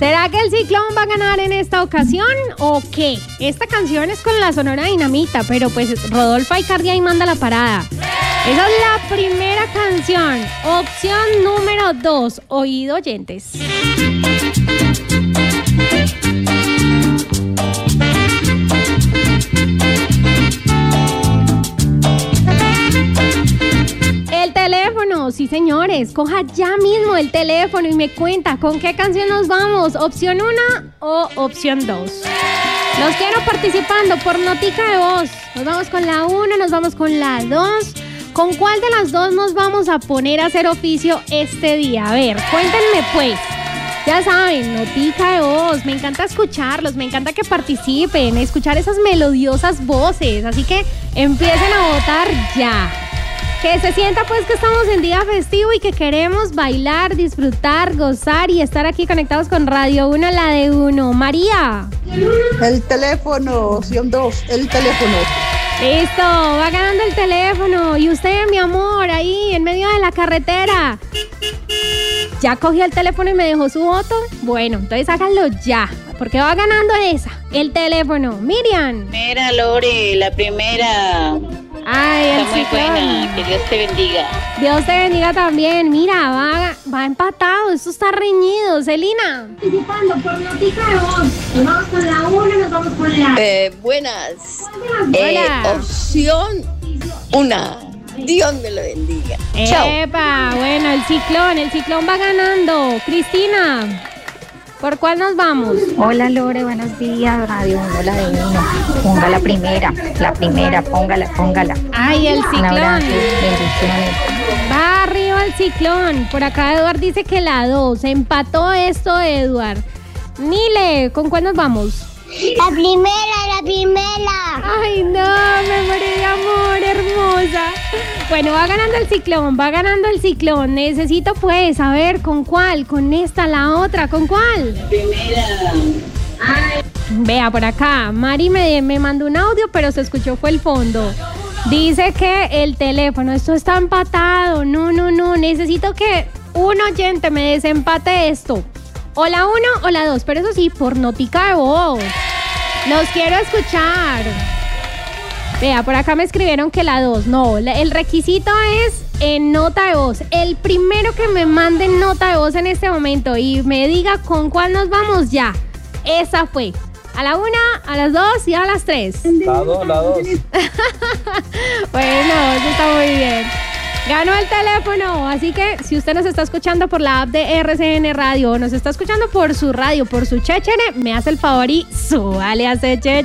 ¿Será que el Ciclón va a ganar en esta ocasión o qué? Esta canción es con la Sonora Dinamita, pero pues Rodolfo Aicardi ahí manda la parada. Esa es la primera canción. Opción número 2, oído oyentes. El teléfono, sí señores, coja ya mismo el teléfono y me cuenta con qué canción nos vamos, opción 1 o opción 2. Los quiero participando por notica de voz. Nos vamos con la 1, nos vamos con la 2. ¿Con cuál de las dos nos vamos a poner a hacer oficio este día? A ver, cuéntenme pues. Ya saben, notica de voz, me encanta escucharlos, me encanta que participen, escuchar esas melodiosas voces, así que empiecen a votar ya. Que se sienta pues que estamos en día festivo y que queremos bailar, disfrutar, gozar y estar aquí conectados con Radio 1, la de 1. María. El teléfono, opción 2, el teléfono. Listo, va ganando el teléfono. Y usted, mi amor, ahí en medio de la carretera. ¿Ya cogió el teléfono y me dejó su voto? Bueno, entonces háganlo ya, porque va ganando esa, el teléfono. Miriam. Mira, Lore, la primera. Ay, está muy buena, que Dios te bendiga. Dios te bendiga también. Mira, va empatado, esto está reñido. Celina. Participando por notica de voz. Nos vamos con la 1, nos vamos con la... Buenas. Buenas. Opción 1. Dios me lo bendiga. Chao. Epa, bueno, el ciclón va ganando. Cristina, ¿por cuál nos vamos? Hola Lore, buenos días, Radio 1, la de 1. Ponga la primera, póngala. Ay, el Un ciclón. abrazo, bendiciones. Va arriba el ciclón. Por acá Eduard dice que la 2. Empató esto, Eduard. Nile, ¿con cuál nos vamos? La primera. Ay, no, me morí de amor, hermosa. Bueno, va ganando el ciclón. Necesito pues saber con cuál, con esta, la otra, ¿con cuál? Primera. Ay. Vea, por acá, Mari me mandó un audio, pero se escuchó fue el fondo. Dice que el teléfono, esto está empatado. No, necesito que un oyente me desempate esto. O la 1 o la 2, pero eso sí, por notica de voz. Los quiero escuchar. Vea, por acá me escribieron que la 2. No, el requisito es en nota de voz. El primero que me mande nota de voz en este momento y me diga con cuál nos vamos ya. Esa fue. A la 1, a las 2 y a las 3. La 2. Bueno, eso está muy bien. Ganó el teléfono, así que si usted nos está escuchando por la app de RCN Radio o nos está escuchando por su radio, por su chéchere, me hace el favor y súbale a ese chéchere.